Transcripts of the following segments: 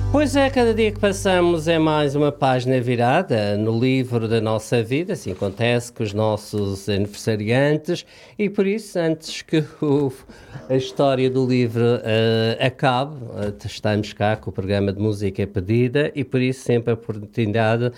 Pois é, cada dia que passamos é mais uma página virada no livro da nossa vida, assim acontece com os nossos aniversariantes, e por isso, antes que a história do livro acabe, estamos cá com o programa de música pedida, e por isso sempre a oportunidade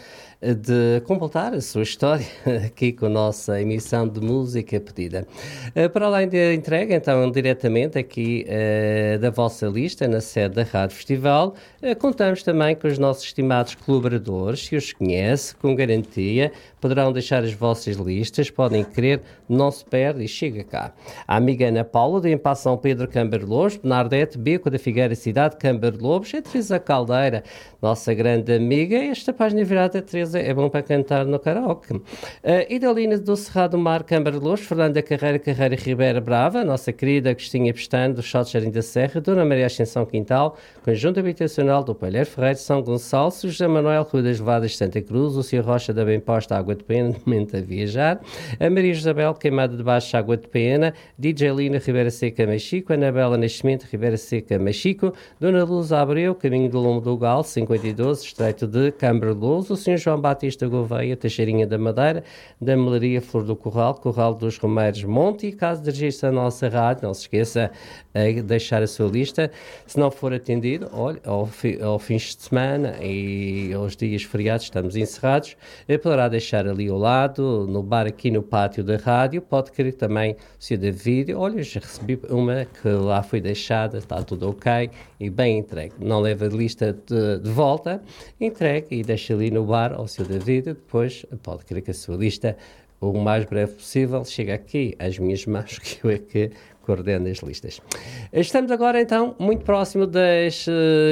de completar a sua história aqui com a nossa emissão de música pedida. Para além da entrega, então, diretamente aqui da vossa lista, na sede da Rádio Festival, contamos também com os nossos estimados colaboradores, se os conhece, com garantia, poderão deixar as vossas listas, podem querer, não se perde e chega cá. A amiga Ana Paula, de Empasse São Pedro, Câmara Lobos, Bernardete, Beco da Figueira, Cidade, Câmara Lobos, a Teresa Caldeira, nossa grande amiga, esta página virada, Teresa, é bom para cantar no karaoke. Idalina do Cerrado do Mar, Câmara Lobos, Fernanda Carreira Ribeira Brava, nossa querida Agostinha Pestano, do Chá de Jardim da Serra, Dona Maria Ascensão Quintal, Conjunto Habitacional do Palheiro Ferreiro, São Gonçalo, José Manuel, Rua das Levadas de Santa Cruz, o Sr. Rocha da Bem Posta, Água de Pena, no momento a viajar, a Maria Isabel, Queimada de Baixo, Água de Pena, DJ Lina, Ribeira Seca, Machico, Anabela Nascimento, Ribeira Seca, Machico, Dona Luz Abreu, Caminho do Lombo do Gal, 52, Estreito de Câmara Luz, o Sr. João Batista Gouveia, Teixeirinha da Madeira, da Melaria Flor do Corral, Corral dos Romeiros Monte, e caso de registro a nossa rádio, não se esqueça de deixar a sua lista, se não for atendido, olha, ao fins de semana e aos dias feriados estamos encerrados, poderá deixar ali ao lado, no bar aqui no pátio da rádio, pode querer também o Sr. David, olha, já recebi uma que lá foi deixada, está tudo ok e bem entregue, não leva a lista de volta, entregue e deixa ali no bar ao Sr. David, depois pode querer que a sua lista o mais breve possível chegue aqui às minhas mãos, que eu é que coordeno as listas. Estamos agora então muito próximo das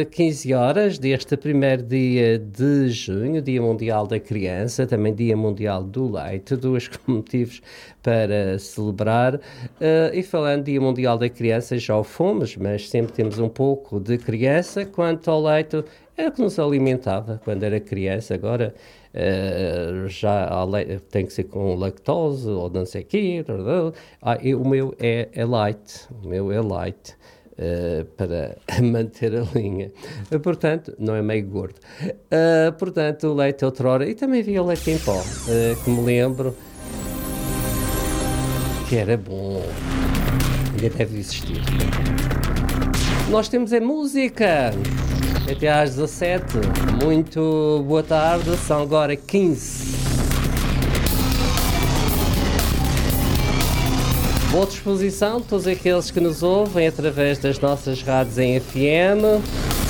15 horas deste primeiro dia de junho, Dia Mundial da Criança, também Dia Mundial do Leite, dois motivos para celebrar. E falando Dia Mundial da Criança, já o fomos, mas sempre temos um pouco de criança. Quanto ao leite, era que nos alimentava quando era criança, agora já tem que ser com lactose ou não sei o quê. O meu é light, para manter a linha. Portanto, não é meio gordo. Portanto, o leite outrora, e também havia o leite em pó, que me lembro que era bom, ainda deve existir. Nós temos a música até às 17. Muito boa tarde, são agora 15. Boa disposição, todos aqueles que nos ouvem através das nossas rádios em FM.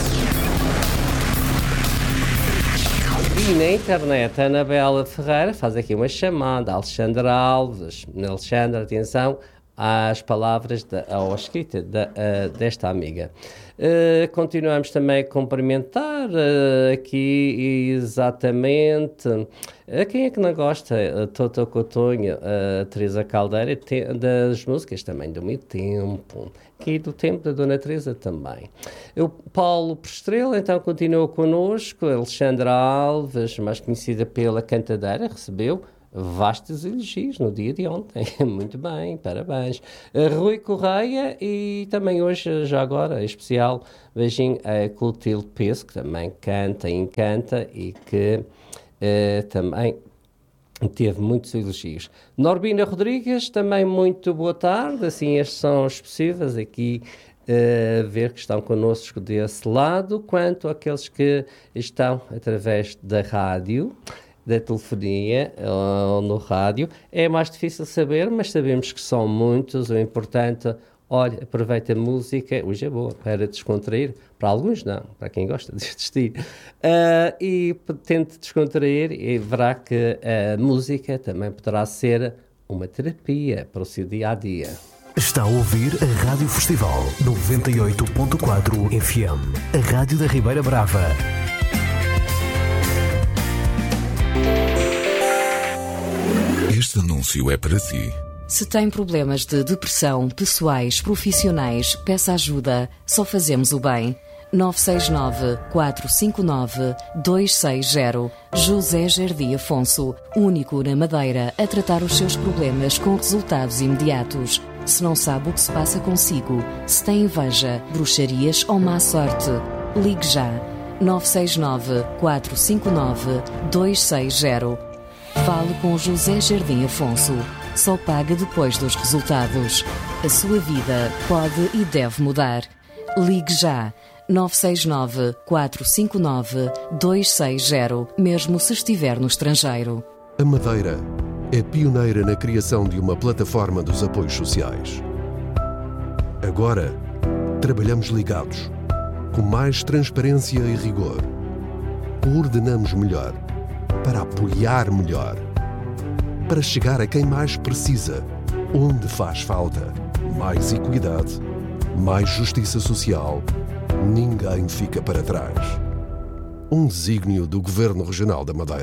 E na internet, a Anabela Ferreira faz aqui uma chamada, Alexandre Alves. Alexandre, atenção às palavras, à escrita desta amiga. Continuamos também a cumprimentar aqui exatamente quem é que não gosta, Toto Cotonho, Teresa Caldeira, das músicas também do meu tempo, aqui do tempo da Dona Teresa também. O Paulo Prestrela então continua connosco, Alexandra Alves, mais conhecida pela cantadeira, recebeu vastos elogios no dia de ontem. Muito bem, parabéns. Rui Correia e também hoje, já agora, especial beijinho a Clotilde Peso, que também canta e encanta e que também teve muitos elogios. Norbina Rodrigues, também muito boa tarde. Assim, estes são os possíveis aqui ver que estão connosco desse lado, quanto àqueles que estão através da rádio, da telefonia ou no rádio. É mais difícil saber, mas sabemos que são muitos. O importante, olha, aproveita a música, hoje é boa, para descontrair. Para alguns não, para quem gosta de assistir. E tente descontrair e verá que a música também poderá ser uma terapia para o seu dia-a-dia. Está a ouvir a Rádio Festival 98.4 FM, a Rádio da Ribeira Brava. Este anúncio é para si. Se tem problemas de depressão, pessoais, profissionais, peça ajuda. Só fazemos o bem. 969-459-260. José Jardim Afonso, único na Madeira a tratar os seus problemas com resultados imediatos. Se não sabe o que se passa consigo, se tem inveja, bruxarias ou má sorte, ligue já. 969 459 260. Fale com José Jardim Afonso. Só paga depois dos resultados. A sua vida pode e deve mudar. Ligue já. 969 459 260, mesmo se estiver no estrangeiro. A Madeira é pioneira na criação de uma plataforma dos apoios sociais. Agora, trabalhamos ligados, com mais transparência e rigor. Coordenamos melhor, para apoiar melhor, para chegar a quem mais precisa, onde faz falta. Mais equidade, mais justiça social. Ninguém fica para trás. Um desígnio do Governo Regional da Madeira.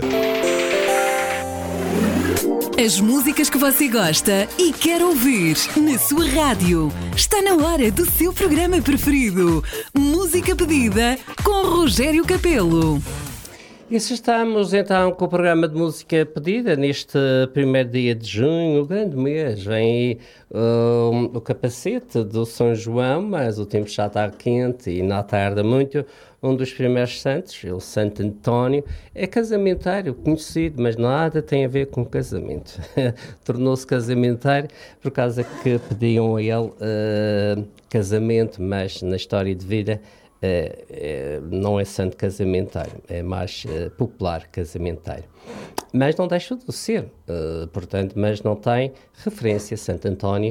As músicas que você gosta e quer ouvir na sua rádio. Está na hora do seu programa preferido. Música pedida com Rogério Capelo. E se estamos então com o programa de música pedida neste primeiro dia de junho, o grande mês, vem aí o capacete do São João, mas o tempo já está quente e não tarda muito. Um dos primeiros santos, o Santo António, é casamentário, conhecido, mas nada tem a ver com casamento. Tornou-se casamentário por causa que pediam a ele casamento, mas na história de vida não é santo casamentário, é mais popular casamentário. Mas não deixa de ser, portanto, mas não tem referência a Santo António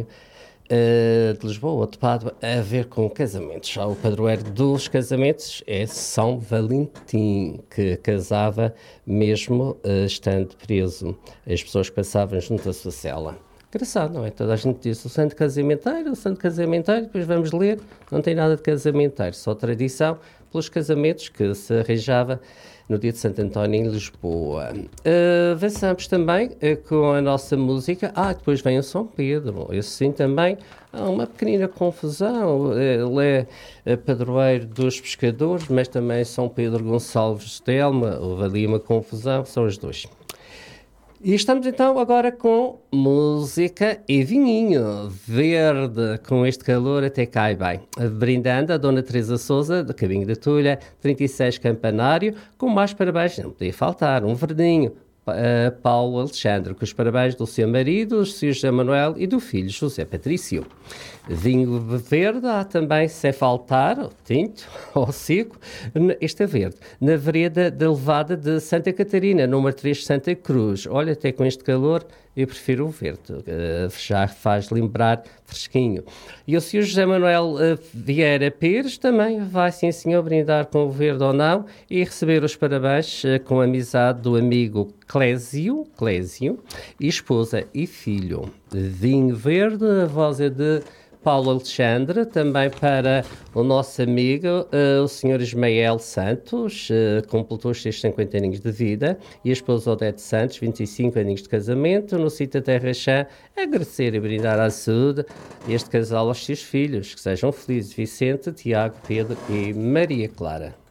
de Lisboa ou de Pádua a ver com casamentos. Já o padroeiro dos casamentos é São Valentim, que casava mesmo estando preso. As pessoas que passavam junto à sua cela. Engraçado, não é? Toda a gente diz o santo casamenteiro, depois vamos ler, não tem nada de casamenteiro, só tradição pelos casamentos que se arranjava no dia de Santo António em Lisboa. Avançamos também com a nossa música. Depois vem o São Pedro, esse sim também há uma pequenina confusão. Ele é padroeiro dos pescadores, mas também São Pedro Gonçalves de Elma, houve ali uma confusão, são os dois. E estamos então agora com música e vinhinho verde, com este calor até cai bem. Brindando a Dona Teresa Sousa, do Caminho da Tulha, 36 Campanário, com mais parabéns, não podia faltar, um verdinho. Paulo Alexandre, com os parabéns do seu marido, Sr. José Manuel, e do filho José Patrício. Vinho verde há também, sem faltar, o tinto ou seco, este é verde, na vereda da Levada de Santa Catarina, número 3 Santa Cruz. Olha, até com este calor, eu prefiro o verde, já faz lembrar fresquinho. E o Sr. José Manuel Vieira Pires também vai, sim senhor, brindar com o verde ou não e receber os parabéns com a amizade do amigo Clésio e esposa e filho. Vinho verde, a voz é de Paulo Alexandre, também para o nosso amigo, o Sr. Ismael Santos, completou os seus 50 aninhos de vida, e a esposa Odete Santos, 25 aninhos de casamento, no sítio Terra Chã, agradecer e brindar à saúde este casal aos seus filhos, que sejam felizes, Vicente, Tiago, Pedro e Maria Clara.